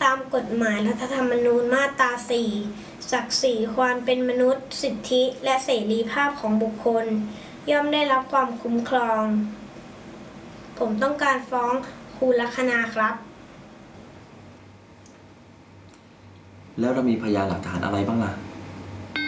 ตามกฎหมายรัฐธรรมนูญมาตรา 4 ศักดิ์ศรีความเป็นมนุษย์ สิทธิและเสรีภาพของบุคคล ย่อมได้รับความคุ้มครอง ผมต้องการฟ้องครูลัคนาครับแล้วเรามีพยานหลักฐานอะไรบ้างล่ะ